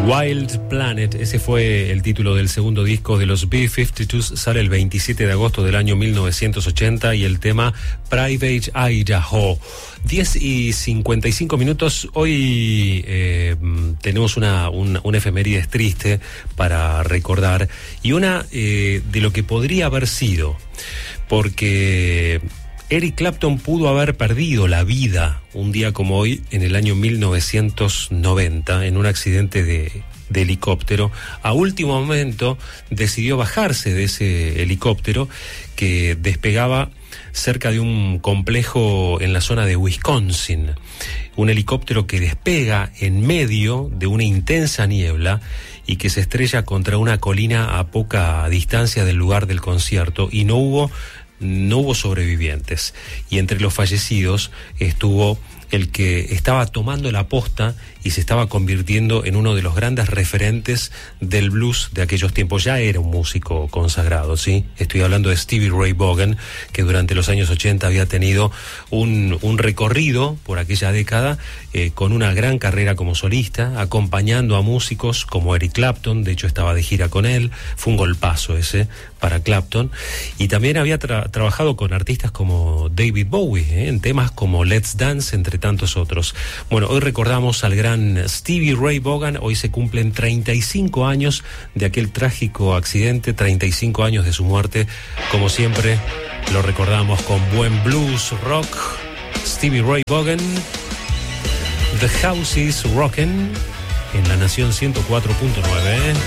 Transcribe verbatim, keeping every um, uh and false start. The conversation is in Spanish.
Wild Planet, ese fue el título del segundo disco de los B cincuenta y dos, sale el veintisiete de agosto del año mil novecientos ochenta, y el tema Private Idaho. diez y cincuenta y cinco minutos, hoy eh, tenemos una, una, una efemérides triste para recordar, y una eh, de lo que podría haber sido, porque Eric Clapton pudo haber perdido la vida un día como hoy, en el año mil novecientos noventa, en un accidente de, de helicóptero. A último momento decidió bajarse de ese helicóptero que despegaba cerca de un complejo en la zona de Wisconsin. Un helicóptero que despega en medio de una intensa niebla y que se estrella contra una colina a poca distancia del lugar del concierto, y no hubo No hubo sobrevivientes, y entre los fallecidos estuvo el que estaba tomando la posta y se estaba convirtiendo en uno de los grandes referentes del blues de aquellos tiempos. Ya era un músico consagrado, ¿sí? Estoy hablando de Stevie Ray Vaughan, que durante los años ochenta había tenido un, un recorrido por aquella década eh, con una gran carrera como solista, acompañando a músicos como Eric Clapton. De hecho, estaba de gira con él. Fue un golpazo ese para Clapton, y también había tra- trabajado con artistas como David Bowie, ¿eh? en temas como Let's Dance, entre tantos otros. Bueno, hoy recordamos al gran Stevie Ray Vaughan. Hoy se cumplen treinta y cinco años de aquel trágico accidente, treinta y cinco años de su muerte. Como siempre, lo recordamos con buen blues rock. Stevie Ray Vaughan, The House is Rockin', en La Nación ciento cuatro punto nueve.